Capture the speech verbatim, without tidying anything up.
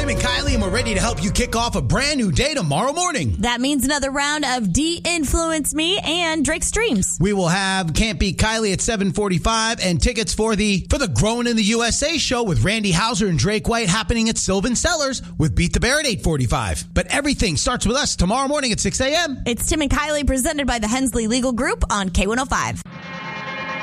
Tim and Kylie, and we're ready to help you kick off a brand new day tomorrow morning. That means another round of De-Influence Me and Drake Streams. We will have Can't Beat Kylie at seven forty-five and tickets for the for the Growing in the U S A show with Randy Houser and Drake White happening at Sylvan Cellars with Beat the Bear at eight forty-five. But everything starts with us tomorrow morning at six a.m. It's Tim and Kylie presented by the Hensley Legal Group on K one oh five.